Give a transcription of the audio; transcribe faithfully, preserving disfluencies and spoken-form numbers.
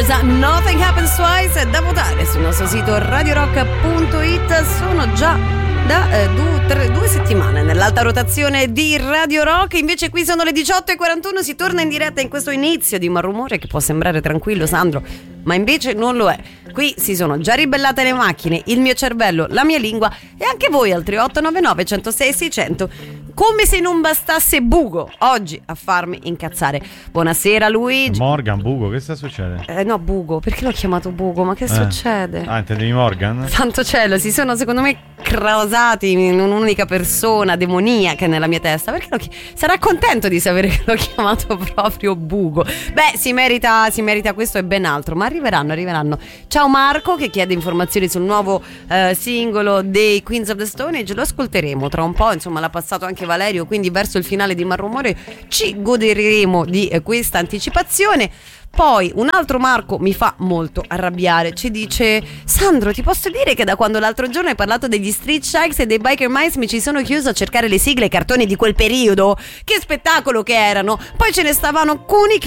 Liza, Nothing Happens Twice, è da votare sul nostro sito radio rock punto it. Sono già da eh, due, tre, due settimane nell'alta rotazione di Radio Rock. Invece qui sono le diciotto e quarantuno, si torna in diretta in questo inizio di Malrumore che può sembrare tranquillo, Sandro, ma invece non lo è. Qui si sono già ribellate le macchine, il mio cervello, la mia lingua e anche voi al tre otto nove nove uno zero sei sei zero zero, come se non bastasse Bugo oggi a farmi incazzare. Buonasera Luigi. Morgan, Bugo, che sta succedendo? Eh no, Bugo, perché l'ho chiamato Bugo? Ma che eh. succede? Ah, intendevi Morgan? Santo cielo, si sono secondo me crasati in un'unica persona demoniaca nella mia testa. Perché lo chi- sarà contento di sapere che l'ho chiamato proprio Bugo. Beh, si merita, si merita questo e ben altro, ma arriveranno, arriveranno. Ciao Marco che chiede informazioni sul nuovo eh, singolo dei Queens of the Stone Age. Lo ascolteremo tra un po', insomma l'ha passato anche Valerio, quindi verso il finale di Malrumore ci goderemo di eh, questa anticipazione. Poi un altro Marco mi fa molto arrabbiare, ci dice: Sandro, ti posso dire che da quando l'altro giorno hai parlato degli Street Sharks e dei Biker Mice mi ci sono chiuso a cercare le sigle e i cartoni di quel periodo? Che spettacolo che erano! Poi ce ne stavano alcuni che